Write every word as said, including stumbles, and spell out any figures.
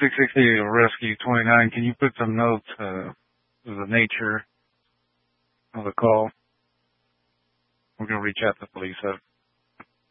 six sixty Rescue twenty-nine, can you put some notes uh, of the nature of the call? We're going to reach out to the police.